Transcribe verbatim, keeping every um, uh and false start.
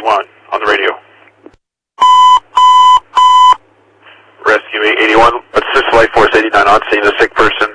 eighty-one on the radio. Rescue eight eighty-one, assist Flight Force eighty-nine on scene, a sick person